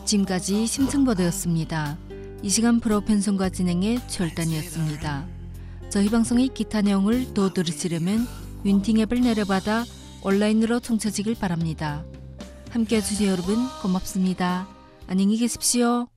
지금까지 심층보도였습니다. 이 시간 프로 편성과 진행의 최월단이었습니다. 저희 방송의 기타 내용을 더 들으시려면 윈팅 앱을 내려받아 온라인으로 청취하시길 바랍니다. 함께해 주신 여러분 고맙습니다. 안녕히 계십시오.